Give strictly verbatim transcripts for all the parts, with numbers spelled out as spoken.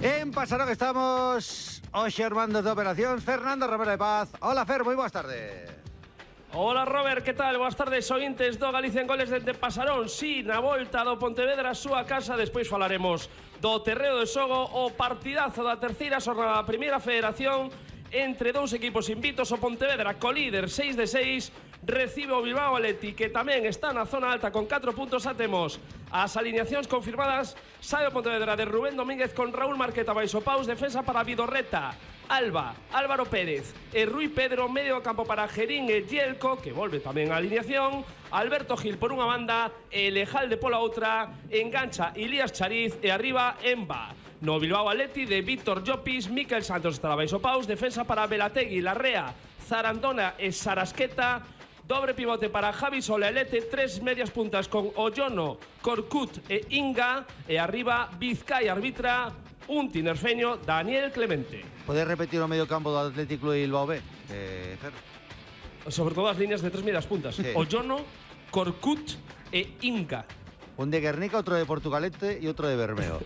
En Pasarón estamos hoxe armando de operacións Fernando Romero de Paz. Hola Fer, moi boas tardes. Hola Robert, que tal? Boas tardes, ointes do Galicia en Goles dende Pasarón. Si, na volta do Pontevedra a súa casa. Despois falaremos do terreo de xogo, o partidazo da terceira xornada da primeira federación entre dous equipos invitos. O Pontevedra, colíder seis de seis, recibe o Bilbao Athletic, que tamén está na zona alta con catro puntos. Xa temos as alineacións confirmadas. Sae o Pontevedra de Rubén Domínguez con Raúl Marqueta baixo paus. Defensa para Vidorreta, Alba, Álvaro Pérez e Rui Pedro. Medio campo para Gerín e Gielko, que volve tamén a alineación. Alberto Gil por unha banda e Lejalde pola outra. Engancha Ilías Chariz e arriba Emba. No Bilbao Athletic de Víctor Llopis, Miquel Santos estará baixo paus. Defensa para Belategui, Larrea, Zarandona e Sarasqueta. Dobre pivote para Javi Solalete. Tres medias puntas con Ollono, Corcut e Inga. E arriba Vizcay arbitra un tinerfeño, Daniel Clemente. Podes repetir o medio campo do Atlético e Bilbao B, eh, Fer? Sobre todo as líneas de tres medias puntas, sí. Ollono, Corcut e Inga. Un de Guernica, outro de Portugalete e outro de Bermeo.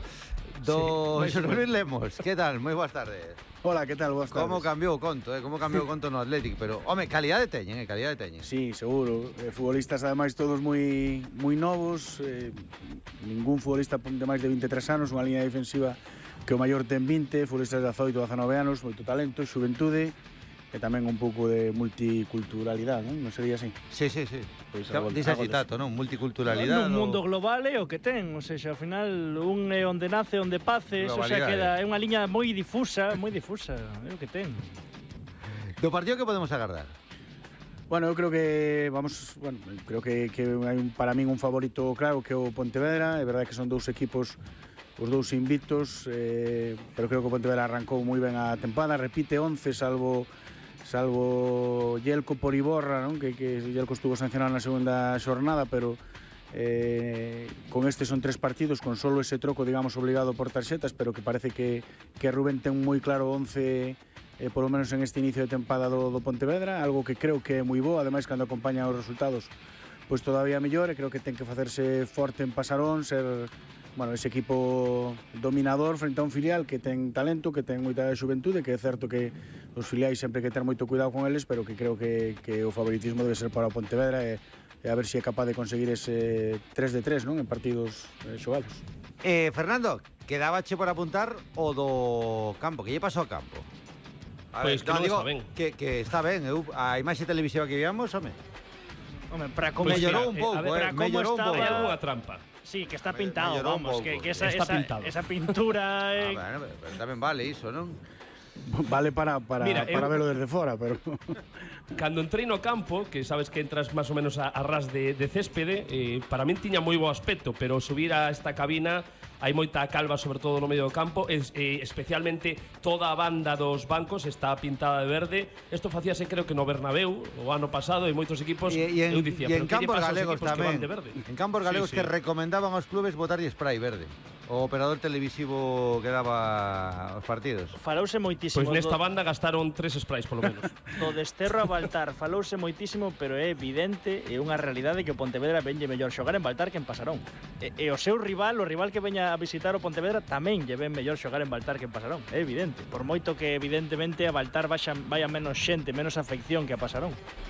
Do sí, Luis Lemos, que tal? Moi boas tardes. Hola, que tal? Boas tardes. Como cambiou o conto, eh? Como cambiou o conto no Atlético, pero, home, calidade teñen, eh? Calidade teñen. Sí, seguro. Eh, futbolistas, ademais, todos moi moi novos. Eh, ningún futbolista de máis de veintitrés anos, unha línea defensiva que o maior ten vinte, futbolistas de dezaoito, dezanove anos, moito talento, xuventude, e tamén un pouco de multiculturalidade, non? Non sería así? Sí, sí, sí. Pois dice así tato, non? Multiculturalidade. No mundo global é o que ten, ou seja, ao final un é onde nace, onde pace, eso xa queda, é unha liña moi difusa, moi difusa, é o que ten. Do partido que podemos agardar? Bueno, eu creo que vamos, bueno, creo que que hai un, para min un favorito claro que o Pontevedra. É verdade que son dous equipos, os dous invitos, eh, pero creo que o Pontevedra arrancou moi ben a tempada, repite once salvo salvo Gielko por Iborra, non? Que, que Gielko estuvo sancionado na segunda xornada, pero eh, con este son tres partidos, con solo ese troco, digamos, obligado por tarxetas, pero que parece que, que Rubén ten moi claro once, eh, por lo menos en este inicio de tempada do, do Pontevedra, algo que creo que é moi bo, ademais cando acompaña os resultados, pois todavía mellor, e creo que ten que facerse forte en Pasarón, ser, bueno, ese equipo dominador frente a un filial que ten talento, que ten moita xuventude, que é certo que os filiais sempre hai que ter moito cuidado con eles, pero que creo que, que o favoritismo debe ser para o Pontevedra, e, e a ver se é capaz de conseguir ese tres de tres, non? En partidos eh, xogados. Eh, Fernando, quedabache por apuntar o do campo, que lle pasou ao campo? A pois ver, que no, non digo, está ben. Que, que está ben, eu, a imaxe televisiva que víamos, home. Home, para como Pues mellorou un mira, pouco, a ver, eh, para como mellorou un estaba, pouco. Hai algunha trampa. Sí, que está Me- pintado, mellorou un vamos, pouco. que, que esa, Está esa, pintado. esa pintura Ah, eh, bueno, pero, pero tamén vale iso, non? Vale para, para, Mira, para eu- verlo desde fora, pero... Cando entrei no campo, que sabes que entras máis ou menos a, a ras de, de céspede, eh, para min tiña moi bo aspecto, pero subir a esta cabina hai moita calva, sobre todo no medio do campo, es, eh, especialmente toda a banda dos bancos está pintada de verde. Isto facíase creo que no Bernabéu o ano pasado, e moitos equipos E, e en, eu dicía, e en pero que lle campos pasa aos galegos equipos que tamén. van de verde? En campos galegos Sí, sí. que recomendaban aos clubes botarlle spray verde. O operador televisivo que daba os partidos. falouse moitísimo. Pois nesta do, banda gastaron tres sprays polo menos. do desterro a Baltar falouse moitísimo, pero é evidente, é unha realidade que o Pontevedra venlle mellor xogar en Baltar que en Pasarón. E, e o seu rival, o rival que veña a visitar o Pontevedra, tamén lle ven mellor xogar en Baltar que en Pasarón. É evidente. Por moito que evidentemente a Baltar vaya, vaya menos xente, menos afección que a Pasarón.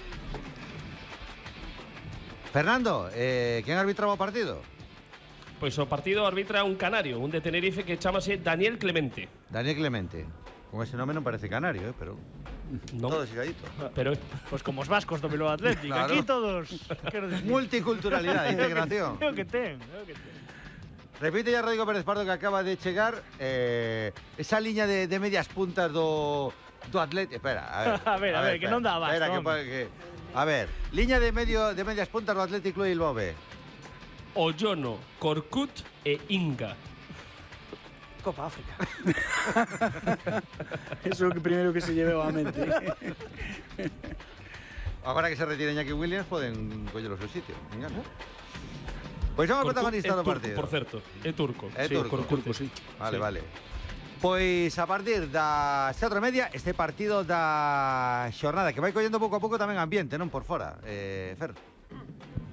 Fernando, eh, quen arbitraba o partido? Pois o partido arbitra un canario, un de Tenerife que chamase Daniel Clemente. Daniel Clemente. Con ese nome non parece canario, eh, pero Non, todo xigadito. pero Pois como os vascos do Bilbao Athletic, Claro. aquí todos, quero dicir, Multiculturalidade, integración. é o que ten, é o que ten. Repite ya Rodrigo Pérez Pardo que acaba de chegar eh, esa liña de, de medias puntas do, do Atlético. Espera, a ver. A ver, a ver, que non dá abasto, espera, que, home. que, a ver, liña de medio de medias puntas do Atlético e Bilbao B. Ollono, Corcut e Inga. Copa África. Eso que primeiro que se lleveu á mente. Agora que se retira Iñaki Williams poden coller o seu sitio, engano. Pois son o protagonista do turco, partido. por certo, é turco. É Sí, turco. Corcut, sí. Vale, Sí. vale. Pois a partir das catro e media este partido da xornada que vai collendo pouco a pouco tamén ambiente, non por fora, eh, Fer.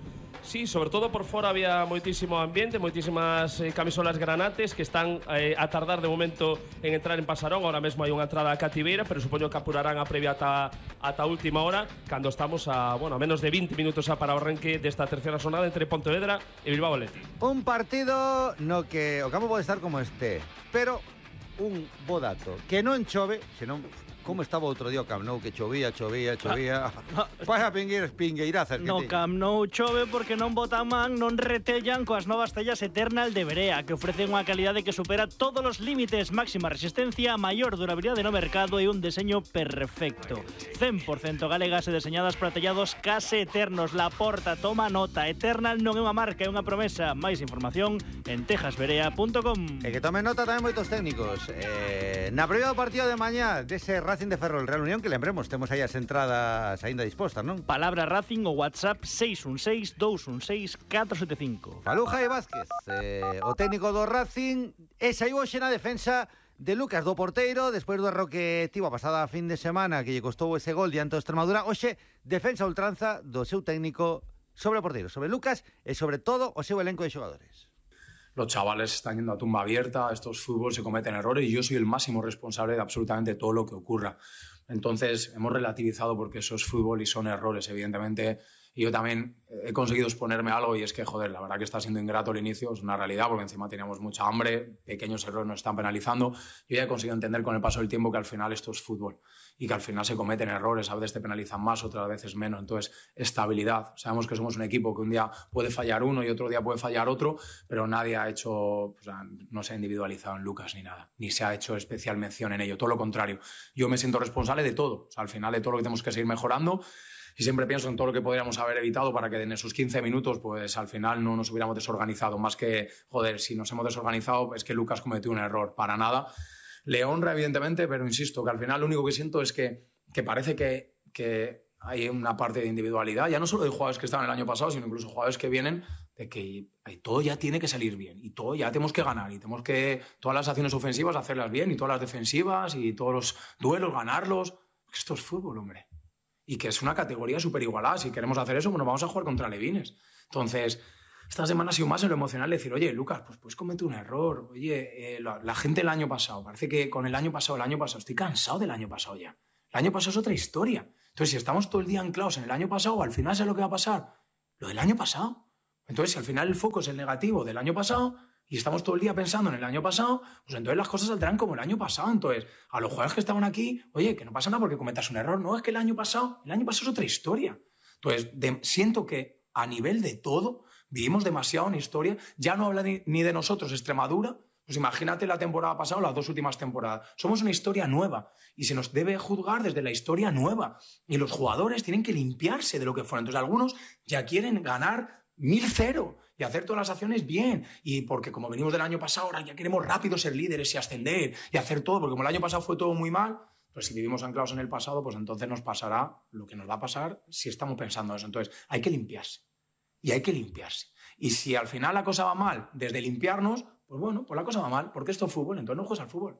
Sí, sobre todo por fora había moitísimo ambiente, moitísimas eh, camisolas granates que están eh, a tardar de momento en entrar en Pasarón. Ahora mesmo hai unha entrada cativeira, pero supoño que apurarán a previa ata, ata última hora, cando estamos a, bueno, a menos de veinte minutos a para o arranque desta terceira jornada entre Pontevedra e Bilbao Athletic. Un partido no que o campo pode estar como este, pero un bo dato, que non chove, senón como estaba outro día o Camp Nou, que chovía, chovía, chovía. Ah, Vaya pingueiras, pingueirazas que No teñen. Camp Nou chove porque non botan man, non retellan coas novas tellas Eternal de Berea, que ofrecen unha calidade que supera todos os límites, máxima resistencia, maior durabilidade no mercado e un deseño perfecto. cen por cento galegas e deseñadas para tellados case eternos. La Porta, toma nota, Eternal non é unha marca, é unha promesa. Máis información en texas berea punto com. E que tomen nota tamén moitos técnicos. Eh, na previa do partido de mañá dese Racing de Ferrol Real Unión, que lembremos, temos aí as entradas aínda dispostas, non? Palabra Racing o WhatsApp seis un seis, dous un seis, catro sete cinco. Falou Jai Vázquez, eh, o técnico do Racing, e saiu hoxe na defensa de Lucas, do porteiro, despois do erro que tivo a pasada fin de semana, que lle costou ese gol diante do Extremadura. Hoxe, defensa ultranza do seu técnico sobre o porteiro, sobre Lucas e sobre todo o seu elenco de xogadores. Los chavales están yendo a tumba abierta, estos fútbol se cometen errores y yo soy el máximo responsable de absolutamente todo lo que ocurra. Entonces hemos relativizado porque eso es fútbol y son errores, evidentemente. Y yo también he conseguido exponerme a algo y es que, joder, la verdad que está siendo ingrato el inicio, es una realidad porque encima teníamos mucha hambre, pequeños errores nos están penalizando. Yo ya he conseguido entender con el paso del tiempo que al final esto es fútbol y que al final se cometen errores, a veces te penalizan más, otras veces menos. Entonces, estabilidad. Sabemos que somos un equipo que un día puede fallar uno y otro día puede fallar otro, pero nadie ha hecho, o sea, no se ha individualizado en Lucas ni nada, ni se ha hecho especial mención en ello, todo lo contrario. Yo me siento responsable de todo, o sea, al final de todo lo que tenemos que seguir mejorando. Y siempre pienso en todo lo que podríamos haber evitado para que en esos quince minutos, pues al final no nos hubiéramos desorganizado. Más que, joder, si nos hemos desorganizado es que Lucas cometió un error. Para nada. Le honra, evidentemente, pero insisto, que al final lo único que siento es que, que parece que, que hay una parte de individualidad, ya no solo de jugadores que estaban el año pasado, sino incluso jugadores que vienen, de que todo ya tiene que salir bien y todo ya tenemos que ganar y tenemos que todas las acciones ofensivas hacerlas bien y todas las defensivas y todos los duelos ganarlos. Esto es fútbol, hombre. Y que es una categoría súper igualada. Si queremos hacer eso, bueno, vamos a jugar contra Levines. Entonces, esta semana ha sido más en lo emocional decir, oye, Lucas, pues puedes cometer un error. Oye, eh, la, la gente el año pasado, parece que con el año pasado, el año pasado, estoy cansado del año pasado ya. El año pasado es otra historia. Entonces, si estamos todo el día anclados en el año pasado, al final, ¿sabes lo que va a pasar? Lo del año pasado. Entonces, si al final el foco es el negativo del año pasado y estamos todo el día pensando en el año pasado, pues entonces las cosas saldrán como el año pasado. Entonces, a los jugadores que estaban aquí, oye, que no pasa nada porque cometas un error. No, es que el año pasado, el año pasado es otra historia. Entonces, de, siento que a nivel de todo, vivimos demasiado en historia. Ya no habla ni, ni de nosotros, Extremadura. Pues imagínate la temporada pasada o las dos últimas temporadas. Somos una historia nueva y se nos debe juzgar desde la historia nueva. Y los jugadores tienen que limpiarse de lo que fueron. Entonces, algunos ya quieren ganar mil cero y hacer todas las acciones bien. Y porque como venimos del año pasado, ahora ya queremos rápido ser líderes y ascender y hacer todo. Porque como el año pasado fue todo muy mal, pues si vivimos anclados en el pasado, pues entonces nos pasará lo que nos va a pasar si estamos pensando eso. Entonces, hay que limpiarse. Y hay que limpiarse. Y si al final la cosa va mal desde limpiarnos, pues bueno, pues la cosa va mal, porque esto es fútbol, entonces no juegas al fútbol.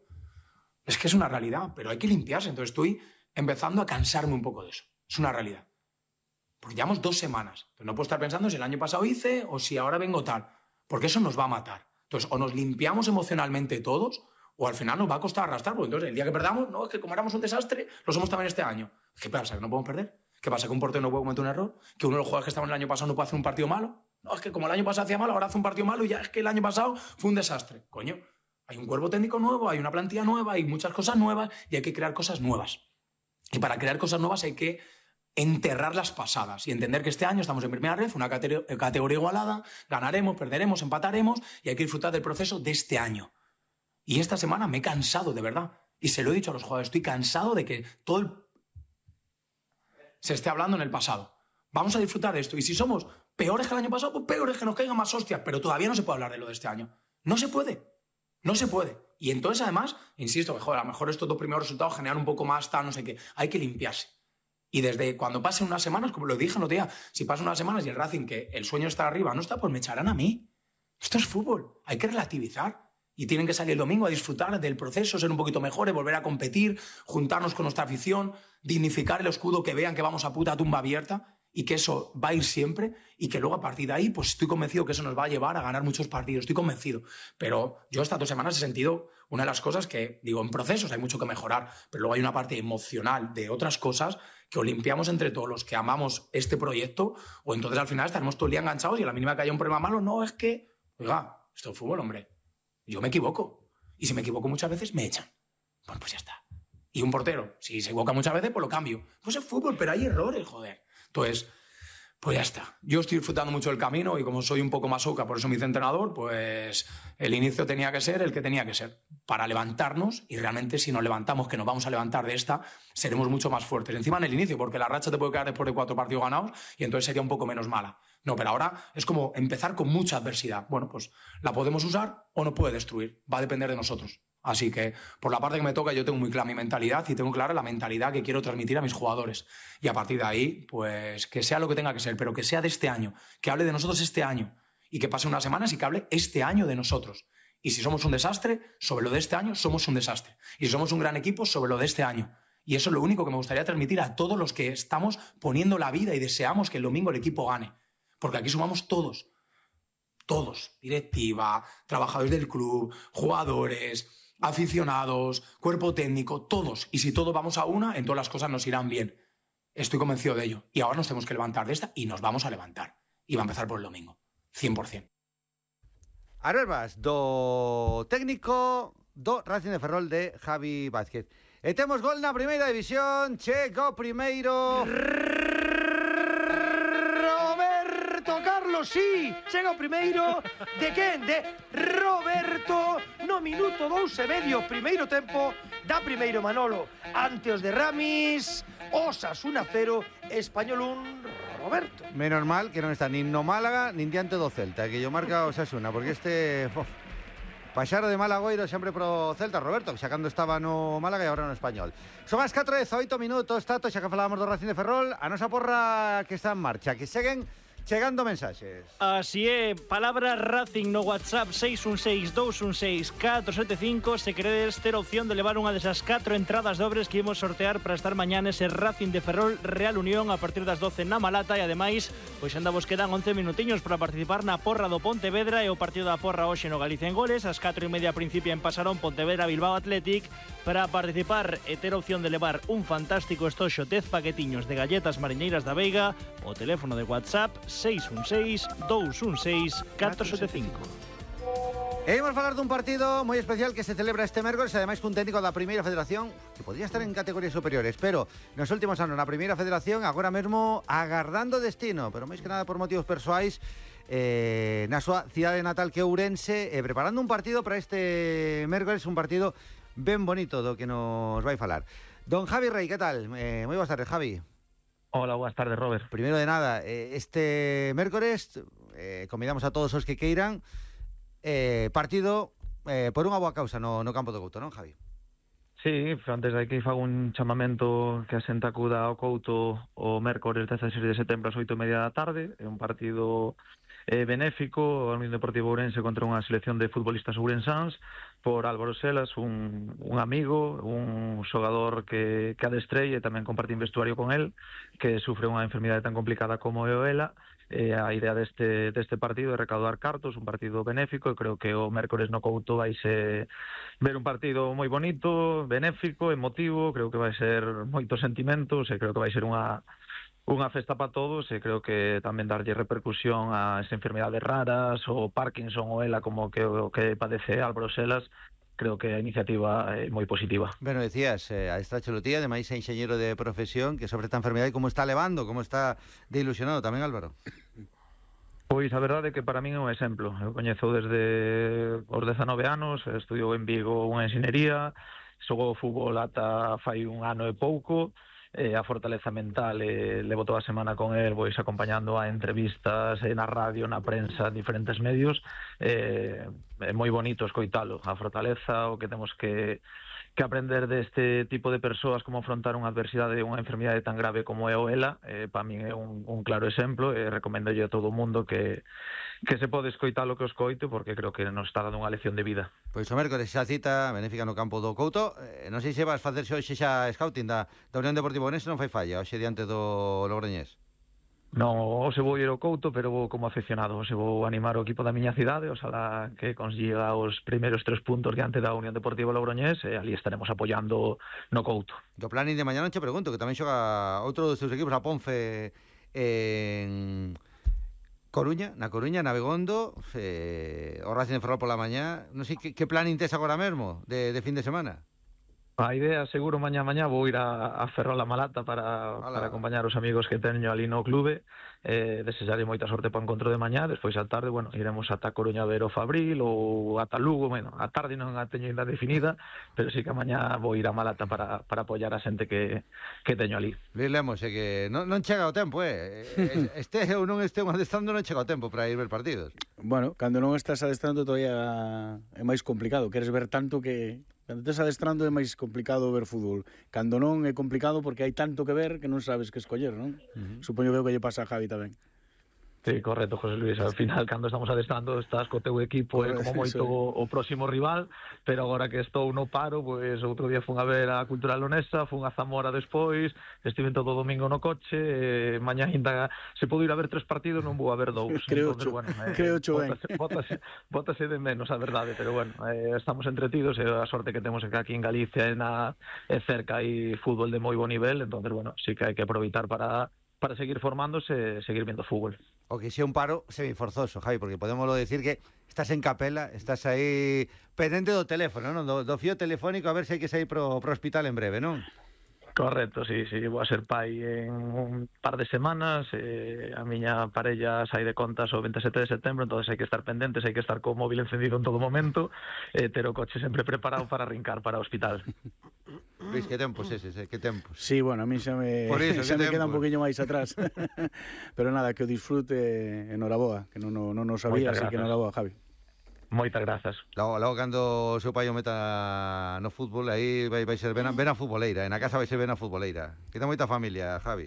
Es que es una realidad, pero hay que limpiarse. Entonces estoy empezando a cansarme un poco de eso. Es una realidad. Porque llevamos dos semanas. Entonces no puedo estar pensando si el año pasado hice o si ahora vengo tal. Porque eso nos va a matar. Entonces o nos limpiamos emocionalmente todos o al final nos va a costar arrastrar. Porque entonces el día que perdamos, no, es que como éramos un desastre, lo somos también este año. ¿Qué pasa? ¿Que no podemos perder? ¿Qué pasa? ¿Que un portero no puede cometer un error? ¿Que uno de los jugadores que estaban el año pasado no puede hacer un partido malo? No, es que como el año pasado hacía malo, ahora hace un partido malo y ya es que el año pasado fue un desastre. Coño, hay un cuerpo técnico nuevo, hay una plantilla nueva, hay muchas cosas nuevas y hay que crear cosas nuevas. Y para crear cosas nuevas hay que enterrar las pasadas y entender que este año estamos en primera red, una categoría igualada, ganaremos, perderemos, empataremos y hay que disfrutar del proceso de este año. Y esta semana me he cansado, de verdad. Y se lo he dicho a los jugadores, estoy cansado de que todo el... se esté hablando en el pasado. Vamos a disfrutar de esto. Y si somos peores que el año pasado, pues peores, que nos caigan más hostias. Pero todavía no se puede hablar de lo de este año. No se puede. No se puede. Y entonces, además, insisto, que joder, a lo mejor estos dos primeros resultados generan un poco más, tal, no sé qué. Hay que limpiarse. Y desde cuando pasen unas semanas, como lo dije el otro día, si pasan unas semanas y el Racing, que el sueño está arriba, no está, pues me echarán a mí. Esto es fútbol. Hay que relativizar. Y tienen que salir el domingo a disfrutar del proceso, ser un poquito mejores, volver a competir, juntarnos con nuestra afición, dignificar el escudo, que vean que vamos a puta tumba abierta y que eso va a ir siempre y que luego a partir de ahí pues estoy convencido que eso nos va a llevar a ganar muchos partidos, estoy convencido. Pero yo estas dos semanas he sentido una de las cosas que, digo, en procesos hay mucho que mejorar, pero luego hay una parte emocional de otras cosas que o limpiamos entre todos los que amamos este proyecto o entonces al final estaremos todo el día enganchados y a la mínima que haya un problema malo, no, es que, oiga, esto es fútbol, hombre, yo me equivoco y si me equivoco muchas veces me echan. Bueno, pues ya está. Y un portero, si se equivoca muchas veces, pues lo cambio. Pues es fútbol, pero hay errores, joder. Entonces, pues ya está. Yo estoy disfrutando mucho del camino y como soy un poco masoca, por eso me hice entrenador, pues el inicio tenía que ser el que tenía que ser. Para levantarnos, y realmente si nos levantamos, que nos vamos a levantar de esta, seremos mucho más fuertes. Encima en el inicio, porque la racha te puede quedar después de cuatro partidos ganados y entonces sería un poco menos mala. No, pero ahora es como empezar con mucha adversidad. Bueno, pues la podemos usar o nos puede destruir. Va a depender de nosotros. Así que, por la parte que me toca, yo tengo muy clara mi mentalidad y tengo clara la mentalidad que quiero transmitir a mis jugadores. Y a partir de ahí, pues, que sea lo que tenga que ser, pero que sea de este año, que hable de nosotros este año y que pase unas semanas y que hable este año de nosotros. Y si somos un desastre, sobre lo de este año, somos un desastre. Y si somos un gran equipo, sobre lo de este año. Y eso es lo único que me gustaría transmitir a todos los que estamos poniendo la vida y deseamos que el domingo el equipo gane. Porque aquí sumamos todos. Todos. Directiva, trabajadores del club, jugadores, aficionados, cuerpo técnico, todos. Y si todos vamos a una, en todas las cosas nos irán bien. Estoy convencido de ello. Y ahora nos tenemos que levantar de esta y nos vamos a levantar. Y va a empezar por el domingo. cien por ciento. As verbas do técnico do Racing de Ferrol de Javi Vázquez. E temos gol na primeira división. Chega o primeiro Roberto Carlos, sí, chega o primeiro. De quen? De Roberto. No minuto dous e medio, primeiro tempo da primeiro Manolo. Ante os de Ramis, Osasuna cero, Español un. Roberto. Menos mal que non está nin no Málaga nin diante do Celta, que yo marca o Osasuna, porque este uf, paxaro de Malagoiro sempre pro Celta, Roberto, xa cando estaba no Málaga e agora no Español. Son as catro e dezaoito minutos, Tato, xa que falábamos do Racing de Ferrol, a nosa porra que está en marcha, que seguen chegando mensaxes. Así é, palabra Racing no WhatsApp seis un seis, dous un seis, catro sete cinco. Se queredes ter opción de levar unha desas catro entradas dobres que imos sortear para estar mañá nese Racing de Ferrol Real Unión a partir das doce na Malata. E ademais, pois ainda vos quedan once minutiños para participar na porra do Pontevedra e o partido da porra hoxe no Galicia en Goles. As catro e media principia en Pasarón, Pontevedra, Bilbao Athletic. Para participar e ter opción de levar un fantástico estoxo dez paquetiños de galletas mariñeiras da Veiga, o teléfono de WhatsApp seis un seis, dous un seis, catro sete cinco. E imos falar dun partido moi especial que se celebra este mércores, ademais cun técnico da Primeira Federación que podría estar en categorías superiores, pero nos últimos anos na Primeira Federación agora mesmo agardando destino, pero máis que nada por motivos persoais, eh, na súa cidade natal que é Ourense, eh, preparando un partido para este mércores, un partido ben bonito do que nos vai falar. Don Javi Rey, que tal? Eh, moi boas tardes, Javi. Hola, buenas tardes, Robert. Primero de nada, eh, este mércores eh, convidamos a todos os que queiran eh, partido eh, por unha boa causa no, no campo do Couto, non, Javi? Sí, antes de que fago un chamamento que a xente acuda ao Couto o mércores dezaseis de setembro ás oito e media da tarde. É un partido eh, benéfico, o Unión Deportivo Ourense contra unha selección de futbolistas ourensáns por Álvaro Selas, un, un amigo, un xogador que, que adestrei e tamén compartín vestuario con el, que sufre unha enfermidade tan complicada como é o ela. Eh, a idea deste, deste partido é recaudar cartos, un partido benéfico, e creo que o mércores no Couto vai ser ver un partido moi bonito, benéfico, emotivo, creo que vai ser moitos sentimentos e creo que vai ser unha unha festa para todos e creo que tamén darlle repercusión a esas enfermedades raras, o Parkinson ou ela como que o que padece Álvaro Selas. Creo que a iniciativa é moi positiva. Bueno, decías, eh, a esta Cholotía, ademais é enxeñero de profesión, que sobre esta enfermedade como está levando, como está de ilusionado tamén, Álvaro. Pois a verdade é que para min é un exemplo. Eu coñezo desde os dezanove anos, estudiou en Vigo unha enxeñería, xogou fútbol ata fai un ano e pouco, eh, a fortaleza mental, eh, levo toda a semana con el, pois acompañando a entrevistas eh, na radio, na prensa, en diferentes medios, eh, é moi bonito escoitalo, a fortaleza, o que temos que que aprender deste tipo de persoas, como afrontar unha adversidade, unha enfermidade tan grave como é o ela, eh, para min é un, un claro exemplo, e eh, recomendo a todo o mundo que que se pode escoitar o que o escoite, porque creo que nos está dando unha lección de vida. Pois o mércores xa cita benéfica no campo do Couto. Eh, non sei se vas facerse hoxe xa scouting da, da Unión Deportiva Ourense, non fai falla, hoxe diante do Logroñés. Non, hoxe vou ir ao Couto, pero vou como aficionado. Hoxe vou animar o equipo da miña cidade, oxalá que consiga os primeiros tres puntos diante da Unión Deportiva Logroñés, e ali estaremos apoiando no Couto. Do planning de mañá non che pregunto, que tamén xoga outro dos seus equipos, a Ponfe, en Coruña, na Coruña, na Begondo, eh, o Racing de Ferrol pola mañá. Non sei que, que planning tes agora mesmo de, de fin de semana? A idea, seguro, mañá mañá vou ir a, a Ferrol a Malata para, para acompañar os amigos que teño ali no clube, eh, desexarlle moita sorte para o encontro de mañá. Despois a tarde, bueno, iremos ata Coruña a ver o Fabril ou ata Lugo. Bueno, a tarde non a teño ainda definida, pero sí que a mañá vou ir a Malata para, para apoiar a xente que, que teño ali. Luis Lemos, é que non, non chega o tempo, eh? Este ou non este un adestrando non chega o tempo para ir ver partidos. Bueno, cando non estás adestrando todavía é máis complicado, queres ver tanto que... Cando estás adestrando é máis complicado ver fútbol. Cando non é complicado porque hai tanto que ver que non sabes que escoller, non? Uh-huh. Supoño que é o que lle pasa a Javi tamén. Sí, correcto, José Luis. Al final, cando estamos adestrando, estás co teu equipo é como moito o, o próximo rival, pero agora que estou no paro, pois outro día fun a ver a Cultural Leonesa, fun a Zamora despois, estive todo o domingo no coche, e mañá ainda se podo ir a ver tres partidos, non vou a ver dous. Creo Entonces, cho, bueno, eh, creo cho ben. Bótase, bótase, bótase de menos, a verdade, pero bueno, eh, estamos entretidos, e a sorte que temos é que aquí en Galicia é, na, é cerca hai fútbol de moi bo nivel, entonces bueno, sí que hai que aproveitar para para seguir formándose e seguir viendo fútbol. O que sea un paro semiforzoso, Javi, porque podémoslo decir que estás en Capela, estás aí pendente do teléfono, non? Do, do fío telefónico, a ver se hai que sair pro, pro hospital en breve, non? Correcto, sí, sí, vou a ser pai en un par de semanas, eh, a miña parella sai de contas o veintisiete de setembro, entonces hai que estar pendentes, hai que estar co móvil encendido en todo momento, e eh, ter o coche sempre preparado para arrincar para o hospital. Luis, que tempos eses, eh? Que tempos? Sí, bueno, a mí xa me, eso, xa me queda un poquinho máis atrás. Pero nada, que o disfrute en Noraboa, que non, non, non o sabía, así que Noraboa, Javi. Moitas grazas. Logo, logo cando o seu pai o meta no fútbol, aí vai, vai ser ben a, ben a futboleira, e na casa vai ser ben a futboleira. Que ten moita familia, Javi.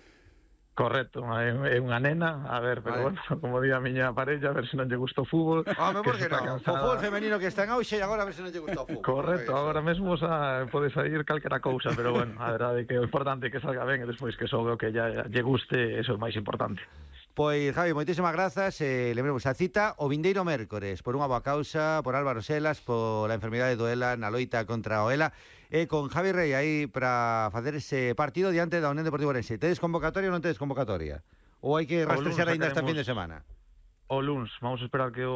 Correcto, é unha nena, a ver, pero bueno, como di a miña parella, a ver se non lle gusta o fútbol. Home, por que non? O fútbol femenino que está en auxe e agora a ver se non lle gusta o fútbol. Correcto, agora mesmo sa, pode sair calquera cousa, pero bueno, a verdade é que o importante é que salga ben e despois que sobe o que ya lle guste, eso é o máis importante. Pois, Javi, moitísimas grazas. Eh, lembremos a cita o vindeiro mércores por unha boa causa, por Álvaro Selas, por a enfermidade do ELA na loita contra o ELA, e con Javi Rey aí para facer ese partido diante da Unión Deportiva Ourense. Tedes convocatoria ou non tedes convocatoria? Ou hai que rastrear aínda este fin de semana? O luns, vamos a esperar que o